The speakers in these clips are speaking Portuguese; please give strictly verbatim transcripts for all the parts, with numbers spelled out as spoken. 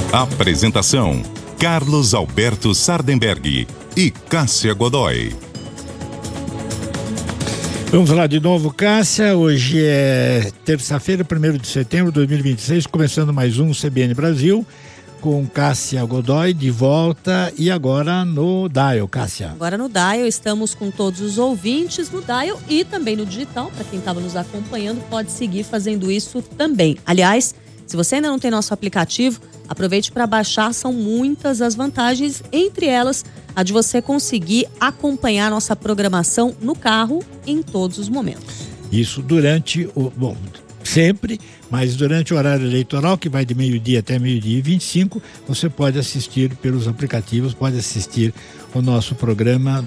Apresentação: Carlos Alberto Sardenberg e Cássia Godoy. Vamos lá de novo, Cássia. Hoje é terça-feira, primeiro de setembro de dois mil e vinte e seis, começando mais um C B N Brasil, com Cássia Godoy de volta e agora no Dial, Cássia. Agora no Dial, estamos com todos os ouvintes no Dial e também no digital. Para quem estava nos acompanhando, pode seguir fazendo isso também. Aliás, se você ainda não tem nosso aplicativo, aproveite para baixar, são muitas as vantagens, entre elas a de você conseguir acompanhar nossa programação no carro em todos os momentos. Isso durante o... Bom, sempre, mas durante o horário eleitoral, que vai de meio-dia até meio-dia e vinte e cinco, você pode assistir pelos aplicativos, pode assistir o nosso programa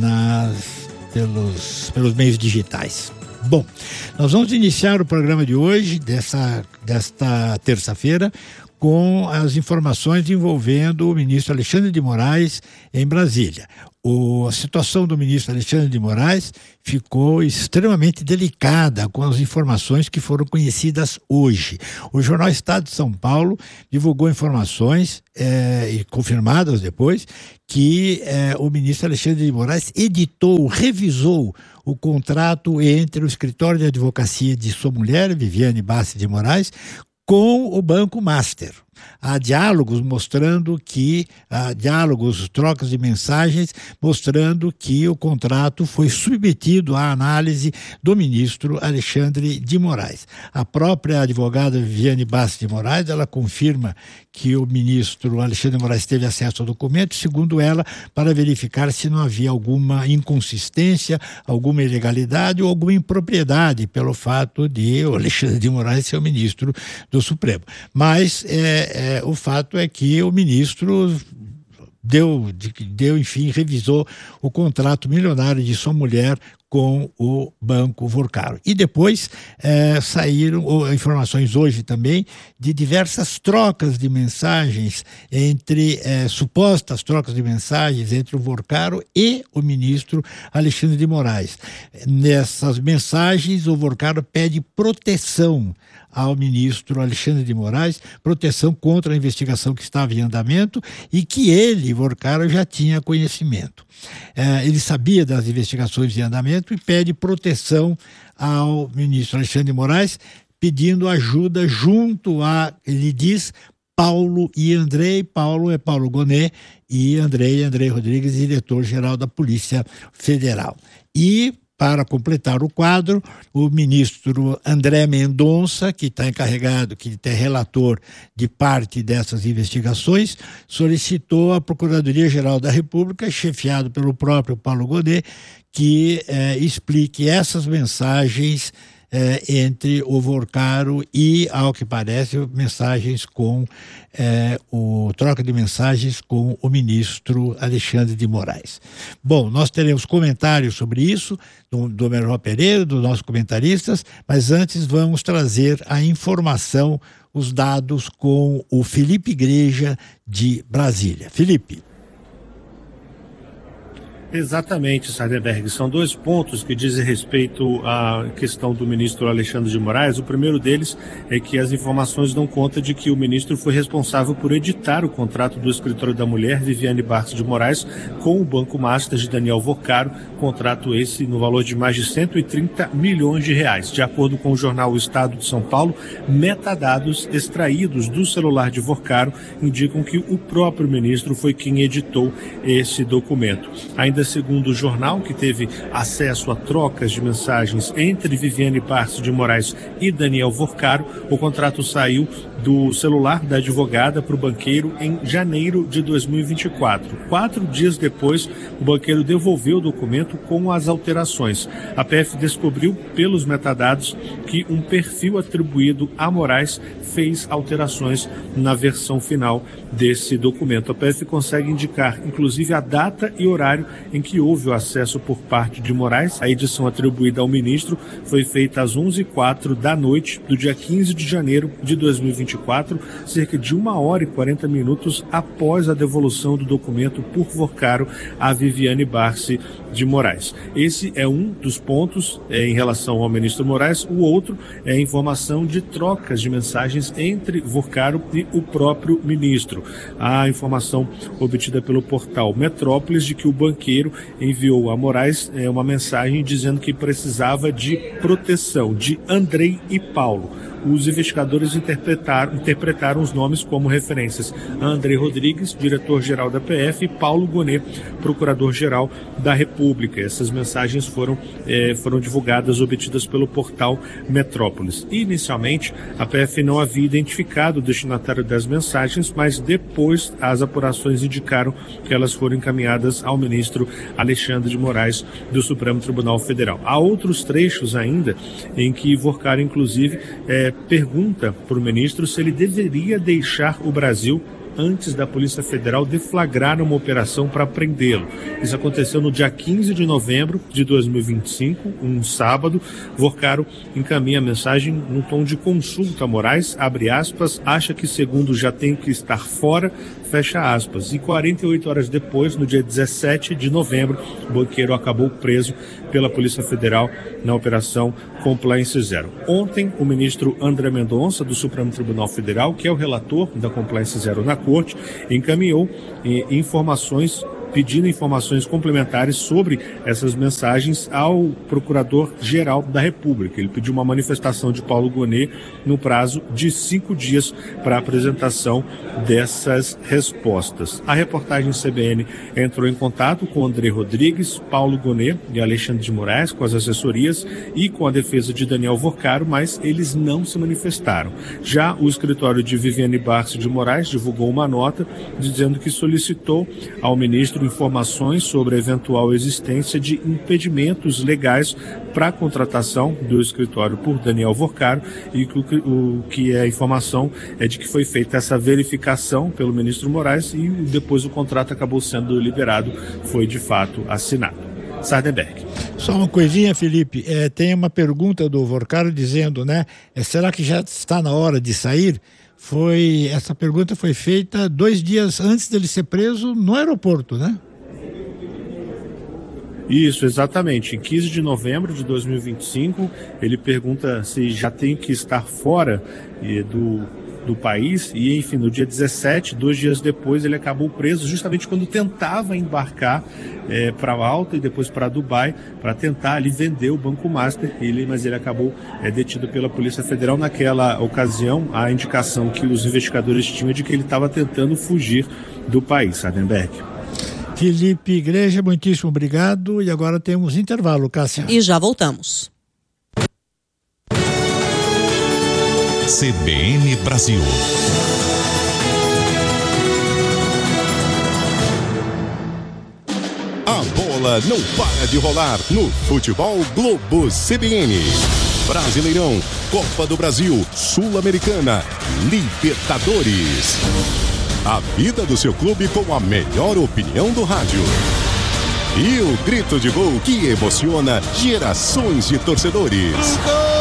nas, pelos, pelos meios digitais. Bom, nós vamos iniciar o programa de hoje, dessa, desta terça-feira, com as informações envolvendo o ministro Alexandre de Moraes em Brasília. O, a situação do ministro Alexandre de Moraes ficou extremamente delicada com as informações que foram conhecidas hoje. O jornal Estado de São Paulo divulgou informações, é, e confirmadas depois, que é, o ministro Alexandre de Moraes editou, revisou o contrato entre o escritório de advocacia de sua mulher, Viviane Bassi de Moraes, com o Banco Master. Há diálogos mostrando que, há diálogos, trocas de mensagens, mostrando que o contrato foi submetido à análise do ministro Alexandre de Moraes. A própria advogada Viviane Bassi de Moraes, ela confirma que o ministro Alexandre de Moraes teve acesso ao documento, segundo ela, para verificar se não havia alguma inconsistência, alguma ilegalidade ou alguma impropriedade pelo fato de o Alexandre de Moraes ser o ministro do Supremo. Mas é, é, o fato é que o ministro deu, deu, enfim, revisou o contrato milionário de sua mulher com o Banco Vocaro. E depois é, saíram ou, informações hoje também de diversas trocas de mensagens entre, é, supostas trocas de mensagens entre o Vocaro e o ministro Alexandre de Moraes. Nessas mensagens, o Vocaro pede proteção ao ministro Alexandre de Moraes, proteção contra a investigação que estava em andamento e que ele, Vocaro, já tinha conhecimento. É, ele sabia das investigações em andamento e pede proteção ao ministro Alexandre de Moraes, pedindo ajuda junto a, ele diz, Paulo e Andrei. Paulo é Paulo Gonet e Andrei, Andrei Rodrigues, diretor-geral da Polícia Federal. E para completar o quadro, o ministro André Mendonça, que está encarregado, que é relator de parte dessas investigações, solicitou à Procuradoria-Geral da República, chefiado pelo próprio Paulo Gonet, que eh, explique essas mensagens eh, entre o Vocaro e, ao que parece, mensagens com eh, o troca de mensagens com o ministro Alexandre de Moraes. Bom, nós teremos comentários sobre isso do, do Melhor Pereira, dos nossos comentaristas, mas antes vamos trazer a informação, os dados com o Felipe Igreja de Brasília. Felipe. Exatamente, Sardenberg. São dois pontos que dizem respeito à questão do ministro Alexandre de Moraes. O primeiro deles é que as informações dão conta de que o ministro foi responsável por editar o contrato do escritório da mulher, Viviane Bassi de Moraes, com o Banco Master de Daniel Vocaro, contrato esse no valor de mais de cento e trinta milhões de reais. De acordo com o jornal O Estado de São Paulo, metadados extraídos do celular de Vocaro indicam que o próprio ministro foi quem editou esse documento. Ainda segundo o jornal, que teve acesso a trocas de mensagens entre Viviane Bassi de Moraes e Daniel Vocaro, o contrato saiu do celular da advogada para o banqueiro em janeiro de dois mil e vinte e quatro. Quatro dias depois, o banqueiro devolveu o documento com as alterações. A P F descobriu, pelos metadados, que um perfil atribuído a Moraes fez alterações na versão final desse documento. A P F consegue indicar, inclusive, a data e horário em que houve o acesso por parte de Moraes. A edição atribuída ao ministro foi feita às onze e quatro da noite do dia quinze de janeiro de dois mil e vinte e quatro, cerca de uma hora e quarenta minutos após a devolução do documento por Vorcaro a Viviane Barsi de Moraes. Esse é um dos pontos é, em relação ao ministro Moraes. O outro é a informação de trocas de mensagens entre Vorcaro e o próprio ministro. A informação obtida pelo portal Metrópolis de que o banqueiro enviou a Moraes é, uma mensagem dizendo que precisava de proteção de Andrei e Paulo. Os investigadores interpretaram, interpretaram os nomes como referências a Andrei Rodrigues, diretor-geral da P F, e Paulo Gonet, procurador-geral da República. Essas mensagens foram, eh, foram divulgadas, obtidas pelo portal Metrópolis. Inicialmente, a P F não havia identificado o destinatário das mensagens, mas depois as apurações indicaram que elas foram encaminhadas ao ministro Alexandre de Moraes do Supremo Tribunal Federal. Há outros trechos ainda em que Vorcaro, inclusive, eh, pergunta para o ministro se ele deveria deixar o Brasil antes da Polícia Federal deflagrar uma operação para prendê-lo. Isso aconteceu no dia quinze de novembro de dois mil e vinte e cinco, um sábado. Vorcaro encaminha a mensagem num tom de consulta a Moraes, abre aspas, acha que segundo já tem que estar fora, fecha aspas. E quarenta e oito horas depois, no dia dezessete de novembro, o banqueiro acabou preso pela Polícia Federal na Operação Compliance Zero. Ontem, o ministro André Mendonça, do Supremo Tribunal Federal, que é o relator da Compliance Zero na Corte, encaminhou eh, informações pedindo informações complementares sobre essas mensagens ao Procurador-Geral da República. Ele pediu uma manifestação de Paulo Gonet no prazo de cinco dias para a apresentação dessas respostas. A reportagem C B N entrou em contato com Andrei Rodrigues, Paulo Gonet e Alexandre de Moraes, com as assessorias e com a defesa de Daniel Vorcaro, mas eles não se manifestaram. Já o escritório de Viviane Barsi de Moraes divulgou uma nota dizendo que solicitou ao ministro informações sobre a eventual existência de impedimentos legais para a contratação do escritório por Daniel Vorcaro, e o, o que é a informação é de que foi feita essa verificação pelo ministro Moraes e depois o contrato acabou sendo liberado, foi de fato assinado. Sardenberg. Só uma coisinha, Felipe, é, tem uma pergunta do Vorcaro dizendo, né, é, será que já está na hora de sair? Foi, essa pergunta foi feita dois dias antes dele ser preso no aeroporto, né? Isso, exatamente. Em quinze de novembro de dois mil e vinte e cinco, ele pergunta se já tem que estar fora eh, do, do país e, enfim, no dia dezessete, dois dias depois, ele acabou preso justamente quando tentava embarcar eh, para Malta e depois para Dubai para tentar ali vender o Banco Master, ele, mas ele acabou eh, detido pela Polícia Federal. Naquela ocasião, a indicação que os investigadores tinham é de que ele estava tentando fugir do país. Sardenberg. Felipe Igreja, muitíssimo obrigado. E agora temos intervalo, Cássia. E já voltamos. C B N Brasil. A bola não para de rolar no Futebol Globo C B N. Brasileirão, Copa do Brasil, Sul-Americana, Libertadores. A vida do seu clube com a melhor opinião do rádio. E o grito de gol que emociona gerações de torcedores.